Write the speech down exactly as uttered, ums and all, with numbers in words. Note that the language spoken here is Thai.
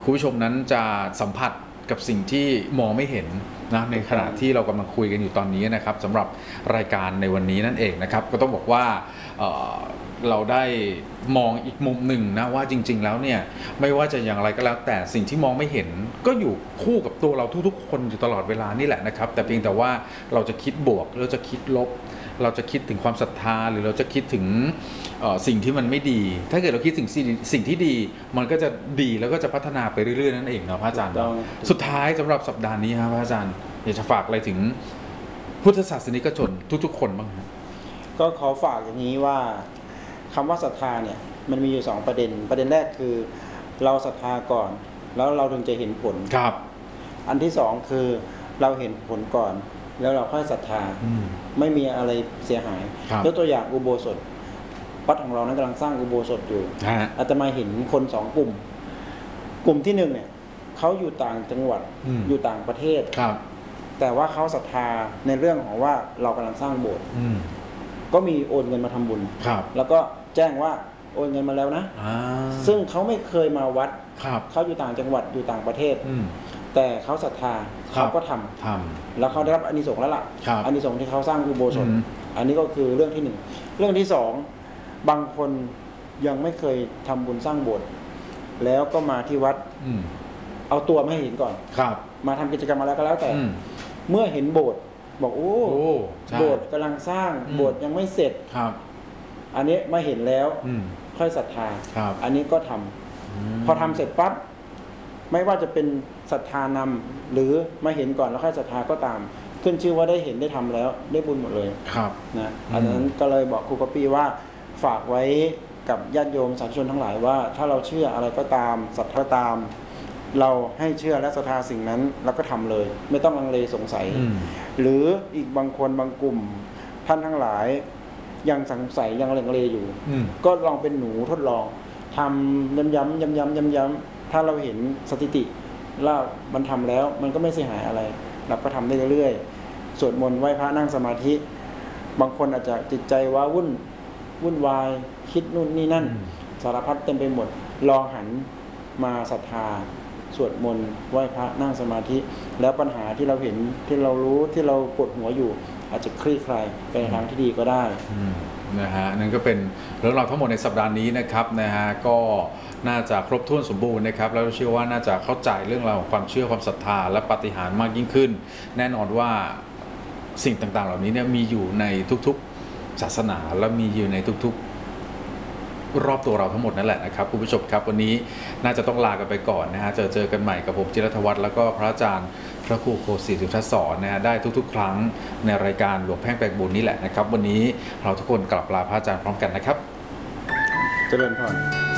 คุณผู้ชมนั้นจะสัมผัสกับสิ่งที่มองไม่เห็นนะในขณะที่เรากำลังคุยกันอยู่ตอนนี้นะครับสำหรับรายการในวันนี้นั่นเองนะครับก็ต้องบอกว่าเอ่อเราได้มองอีกมุมหนึ่งนะว่าจริงๆแล้วเนี่ยไม่ว่าจะอย่างไรก็แล้วแต่สิ่งที่มองไม่เห็นก็อยู่คู่กับตัวเราทุกๆคนอยู่ตลอดเวลานี่แหละนะครับแต่เพียงแต่ว่าเราจะคิดบวกเราจะคิดลบเราจะคิดถึงความศรัทธาหรือเราจะคิดถึงสิ่งที่มันไม่ดีถ้าเกิดเราคิดถึงสิ่งที่ดีมันก็จะดีแล้วก็จะพัฒนาไปเรื่อยๆนั่นเองนะพระอาจารย์สุดท้ายสำหรับสัปดาห์นี้ครับพระอาจารย์อยากจะฝากอะไรถึงพุทธศาสนิกชนทุกๆคนบ้างครับก็ขอฝากอย่างนี้ว่าคำว่าศรัทธาเนี่ยมันมีอยู่สองประเด็นประเด็นแรกคือเราศรัทธาก่อนแล้วเราถึงจะเห็นผลครับอันที่สองคือเราเห็นผลก่อนแล้วเราค่อยศรัทธาไม่มีอะไรเสียหายยกตัวอย่างอุโบสถวัดของเรานั้นกำลังสร้างอุโบสถอยู่อาตมาเห็นคนสองกลุ่มกลุ่มที่หนึ่งเนี่ยเขาอยู่ต่างจังหวัดอยู่ต่างประเทศแต่ว่าเขาศรัทธาในเรื่องของว่าเรากำลังสร้างโบสถ์ก็มีโอนเงินมาทำบุญแล้วก็แจ้งว่าโอนเงินมาแล้วนะซึ่งเขาไม่เคยมาวัดเขาอยู่ต่างจังหวัดอยู่ต่างประเทศแต่เขาศรัทธาเขาก็ทำทำแล้วเขาได้รับอานิสงส์แล้วล่ะอานิสงส์ที่เขาสร้างอุโบสถอันนี้ก็คือเรื่องที่หนึ่งเรื่องที่สองบางคนยังไม่เคยทำบุญสร้างโบสถ์แล้วก็มาที่วัดเอาตัวมาให้เห็นก่อนมาทำกิจกรรมมาแล้วก็แล้วแต่เมื่อเห็นโบสถ์บอกโอ้โบสถ์กำลังสร้างโบสถ์ยังไม่เสร็จอันนี้มาเห็นแล้วค่อยศรัทธาอันนี้ก็ทำพอทำเสร็จปั๊บไม่ว่าจะเป็นศรัทธานำหรือมาเห็นก่อนแล้วค่อยศรัทธาก็ตามขึ้นชื่อว่าได้เห็นได้ทำแล้วได้บุญหมดเลยนะอันนั้นก็เลยบอกครูกปี้ว่าฝากไว้กับญาติโยมสาธุชนทั้งหลายว่าถ้าเราเชื่ออะไรก็ตามศรัทธาตามเราให้เชื่อและศรัทธาสิ่งนั้นแล้วก็ทำเลยไม่ต้องลังเลสงสัยหรืออีกบางคนบางกลุ่มท่านทั้งหลายยังสงสัยยังลังเลอยู่ก็ลองเป็นหนูทดลองทำย้ำย้ำย้ำย้ำย้ำย้ำถ้าเราเห็นสถิติแล้วมันทำแล้วมันก็ไม่เสียหายอะไรเราก็ทำได้เรื่อยๆสวดมนต์ไหว้พระนั่งสมาธิบางคนอาจจะจิตใจว้าวุ่นวุ่นวายคิดนู่นนี่นั่นสารพัดเต็มไปหมดลองหันมาศรัทธาสวดมนต์ไหว้พระนั่งสมาธิแล้วปัญหาที่เราเห็นที่เรารู้ที่เราปวดหัวอยู่อาจจะคลี่คลายไปในทางที่ดีก็ได้นะฮะนั่นก็เป็นเรื่องราวทั้งหมดในสัปดาห์นี้นะครับนะฮะก็น่าจะครบถ้วนสมบูรณ์นะครับแล้วเชื่อว่าน่าจะเข้าใจเรื่องราวของความเชื่อความศรัทธาและปาฏิหาริย์มากยิ่งขึ้นแน่นอนว่าสิ่งต่างๆเหล่านี้เนี่ยมีอยู่ในทุกๆศาสนาและมีอยู่ในทุกๆรอบตัวเราทั้งหมดนั่นแหละนะครับคุณผู้ชมครับวันนี้น่าจะต้องลากันไปก่อนนะฮะเจอเจอกันใหม่กับผมจิรัตวัฒน์แล้วก็พระอาจารย์พระครูโคศิสุทัศน์สอนนะฮะได้ทุกๆครั้งในรายการหลวงแพ่งแปลกบุญนี่แหละนะครับวันนี้เราทุกคนกลับลาพระอาจารย์พร้อมกันนะครับเจริญพร